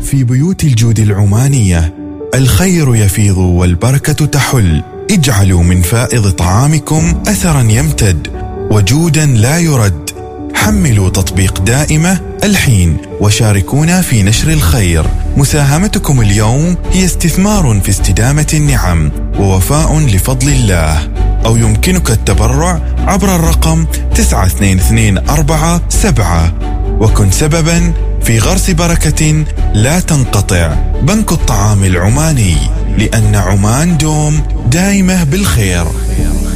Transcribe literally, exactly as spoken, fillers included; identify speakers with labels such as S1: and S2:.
S1: في بيوت الجود العمانية. الخير يفيض والبركة تحل. اجعلوا من فائض طعامكم أثرا يمتد وجودا لا يرد. حملوا تطبيق دائمة الحين وشاركونا في نشر الخير. مساهمتكم اليوم هي استثمار في استدامة النعم ووفاء لفضل الله. أو يمكنك التبرع عبر الرقم تسعة اثنين اثنين أربعة سبعة وكن سببا في غرس بركة لا تنقطع. بنك الطعام العماني، لأن عمان دوم دائمة بالخير.